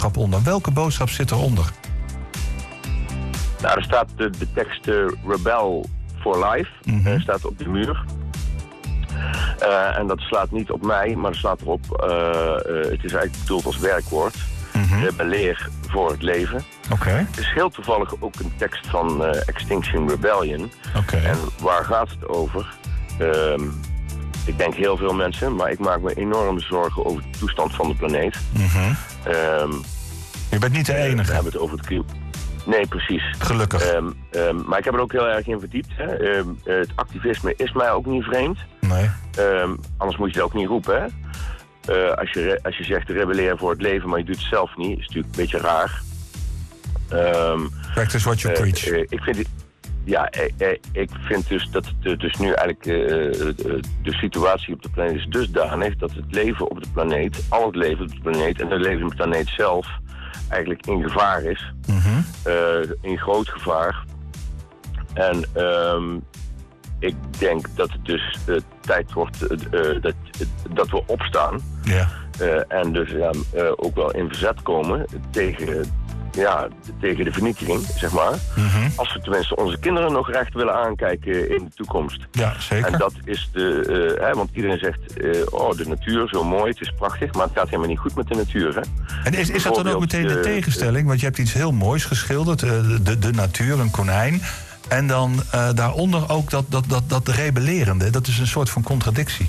boodschap onder. Welke boodschap zit eronder? Nou, er staat de tekst Rebel for Life, staat op de muur. En dat slaat niet op mij, maar het slaat erop, het is eigenlijk bedoeld als werkwoord. Rebelleer voor het leven. Het is heel toevallig ook een tekst van Extinction Rebellion. En waar gaat het over? Ik denk heel veel mensen, maar ik maak me enorme zorgen over de toestand van de planeet. Je bent niet de enige. We hebben het over het klimaat. Nee, precies. Gelukkig. Maar ik heb er ook heel erg in verdiept. Hè. Het activisme is mij ook niet vreemd. Nee. Anders moet je het ook niet roepen. Hè. Als je zegt rebelleren voor het leven, maar je doet het zelf niet, is natuurlijk een beetje raar. Practice what you preach. Ik vind dus dat dus nu eigenlijk de situatie op de planeet is dusdanig dat het leven op de planeet, al het leven op de planeet en het leven op de planeet zelf eigenlijk in gevaar is. In groot gevaar. En ik denk dat het dus tijd wordt dat we opstaan. Ja. En dus ook wel in verzet komen tegen de vernietiging, zeg maar. Als we tenminste onze kinderen nog recht willen aankijken in de toekomst. Ja, zeker. En dat is want iedereen zegt, de natuur, zo mooi, het is prachtig, maar het gaat helemaal niet goed met de natuur. Hè? En is dat dan ook meteen de tegenstelling? Want je hebt iets heel moois geschilderd, de natuur, een konijn. En dan daaronder ook dat rebellerende, dat is een soort van contradictie.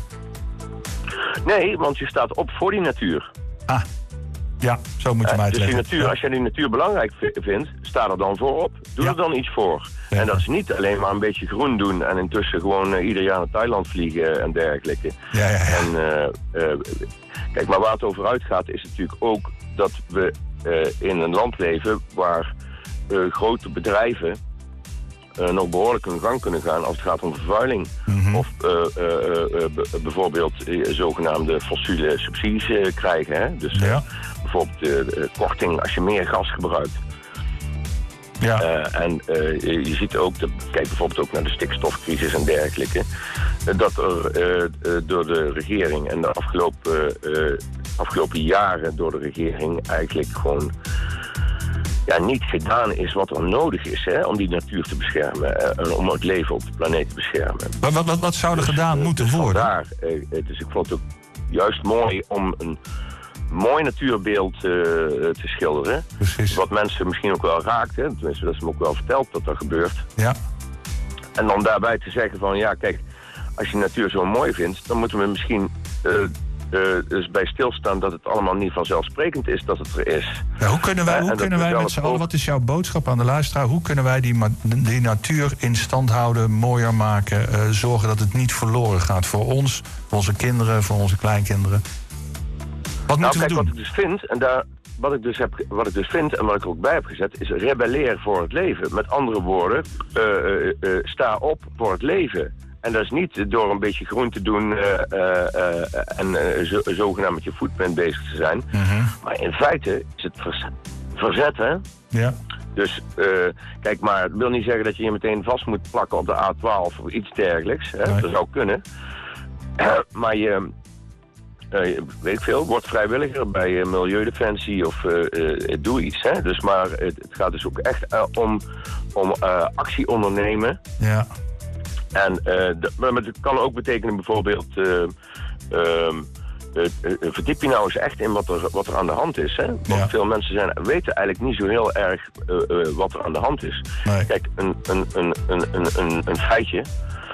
Nee, want je staat op voor die natuur. Ja, zo moet je hem uitleggen. Dus die natuur, als jij die natuur belangrijk vindt, sta er dan voor op. Doe er dan iets voor. Ja. En dat is niet alleen maar een beetje groen doen en intussen gewoon ieder jaar naar Thailand vliegen en dergelijke. Ja. En kijk, maar waar het over uitgaat is natuurlijk ook dat we in een land leven waar grote bedrijven nog behoorlijk hun gang kunnen gaan als het gaat om vervuiling. Of bijvoorbeeld zogenaamde fossiele subsidies krijgen. Hè? Dus bijvoorbeeld korting als je meer gas gebruikt. Ja. En je ziet ook, kijk bijvoorbeeld ook naar de stikstofcrisis en dergelijke, dat er door de regering en de afgelopen jaren door de regering eigenlijk gewoon niet gedaan is wat er nodig is, hè, om die natuur te beschermen en om het leven op de planeet te beschermen. Wat zou er gedaan moeten worden? Dus ik vond het ook juist mooi om een mooi natuurbeeld te schilderen. Precies. Wat mensen misschien ook wel raakt, hè. Tenminste, dat is me ook wel verteld dat dat gebeurt. Ja. En dan daarbij te zeggen van, kijk, als je natuur zo mooi vindt, dan moeten we misschien dus bij stilstaan dat het allemaal niet vanzelfsprekend is dat het er is. Ja, hoe kunnen wij met z'n allen, wat is jouw boodschap aan de luisteraar? Hoe kunnen wij die natuur in stand houden, mooier maken, zorgen dat het niet verloren gaat voor ons, voor onze kinderen, voor onze kleinkinderen? Wat moeten we doen? Wat ik dus vind, en wat ik dus vind en wat ik er ook bij heb gezet, is rebelleer voor het leven. Met andere woorden, sta op voor het leven. En dat is niet door een beetje groen te doen en zogenaamd met je footprint bezig te zijn. Maar in feite is het verzet, hè? Ja. Dus, kijk, maar het wil niet zeggen dat je je meteen vast moet plakken op de A12 of iets dergelijks. Hè? Nee. Dat zou kunnen. Maar weet ik veel, word vrijwilliger bij Milieudefensie of doe iets. Hè? Dus, maar het gaat dus ook echt om actie ondernemen. Ja. En maar het kan ook betekenen bijvoorbeeld, verdiep je nou eens echt in wat er aan de hand is. Hè? Want veel mensen weten eigenlijk niet zo heel erg wat er aan de hand is. Nee. Kijk, een feitje,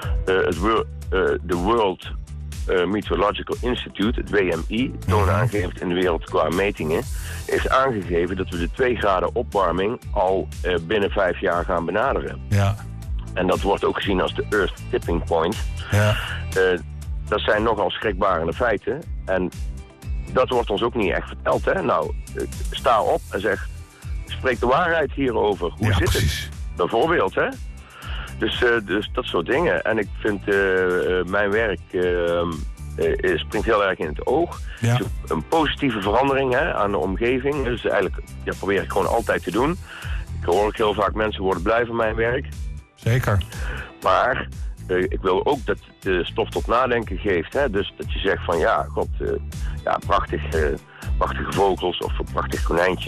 de World Meteorological Institute, het WMI, toonaangevend in de wereld qua metingen, heeft aangegeven dat we de 2 graden opwarming al binnen 5 jaar gaan benaderen. Ja. En dat wordt ook gezien als de Earth Tipping Point. Ja. Dat zijn nogal schrikbarende feiten. En dat wordt ons ook niet echt verteld. Hè? Nou, sta op en spreek de waarheid hierover. Hoe zit het? Bijvoorbeeld, hè? Dus dat soort dingen. En ik vind mijn werk springt heel erg in het oog. Ja. Dus een positieve verandering aan de omgeving. Dus eigenlijk probeer ik gewoon altijd te doen. Ik hoor ook heel vaak mensen worden blij van mijn werk. Zeker. Maar ik wil ook dat het de stof tot nadenken geeft. Hè? Dus dat je zegt van prachtige vogels of een prachtig konijntje.